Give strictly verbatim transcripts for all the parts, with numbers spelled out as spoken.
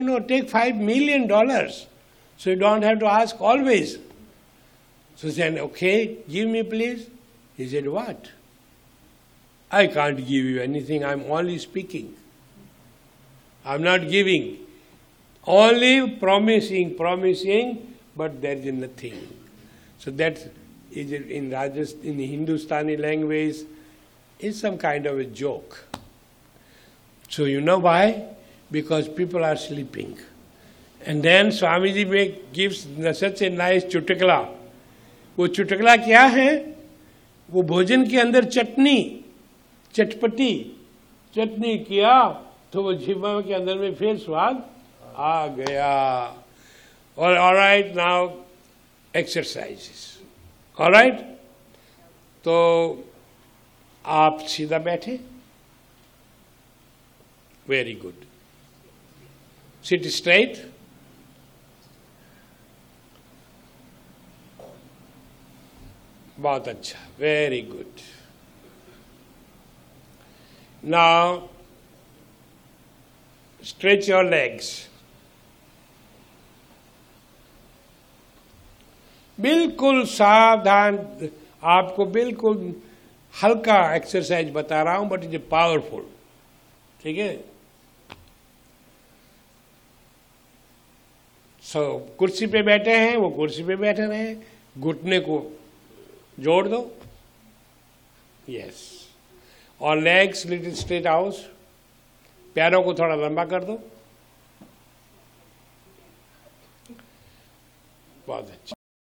No, take five million dollars. So you don't have to ask always. So he said, okay, give me please. He said, what? I can't give you anything, I'm only speaking. I'm not giving. Only promising, promising, but there is nothing. So that is in Rajasthan, in the Hindustani language, is some kind of a joke. So you know why? Because people are sleeping. And then Swamiji make, gives such a nice चुटकला. वो चुटकला क्या है? वो भोजन के अंदर चटनी, चटपटी, चटनी किया तो वो जीवा के अंदर में फिर स्वाद आ गया. All, all right, now exercises. All right? तो आप सीधा बैठे. Very good. Sit straight. बहुत अच्छा. Very good. Now stretch your legs. बिल्कुल सावधान, आपको बिल्कुल हल्का एक्सरसाइज बता रहा हूं, बट इट इज पावरफुल. ठीक है? सो so, कुर्सी पे बैठे हैं, वो कुर्सी पे बैठे रहे, घुटने को जोड़ दो. यस. और लेग्स लिटिल स्ट्रेट आउट. पैरों को थोड़ा लंबा कर दो. बहुत अच्छा.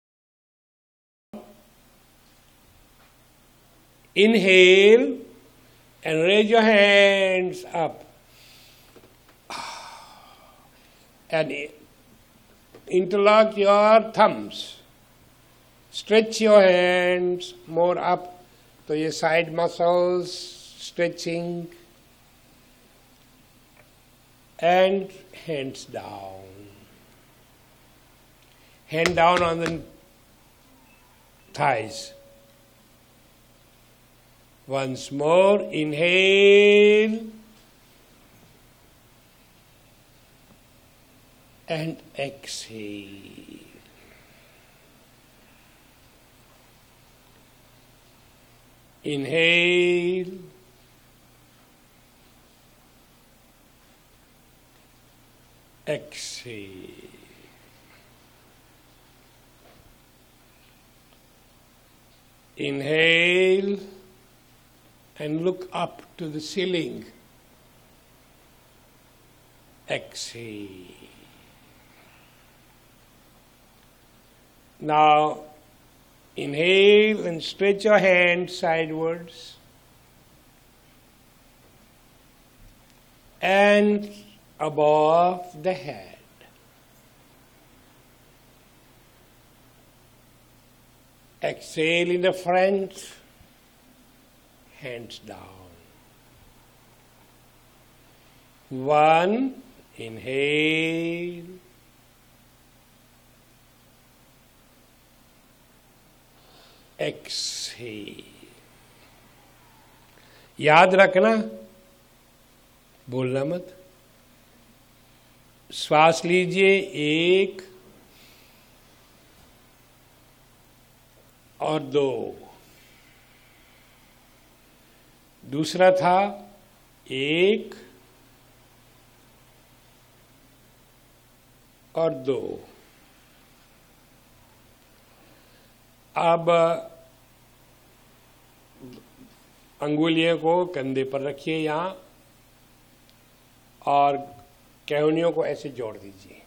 Inhale and raise your hands up. And interlock your thumbs. Stretch your hands more up. So your side muscles stretching. And hands down. Hand down on the thighs. Once more, inhale and exhale. Inhale exhale. Inhale and look up to the ceiling. Exhale. Now inhale and stretch your hands sidewards. And above the head. Exhale in the front. Hands down. One, inhale. Exhale. याद रखना, बोलना मत. श्वास लीजिए एक और दो. दूसरा था एक और दो. अब अंगुलियों को कंधे पर रखिए यहाँ और कैहनियों को ऐसे जोड़ दीजिए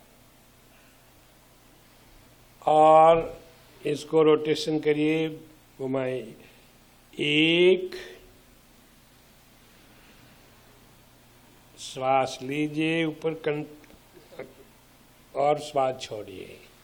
और इसको रोटेशन करिए, घुमाए. एक, श्वास लीजिए ऊपर कं और श्वास छोड़िए.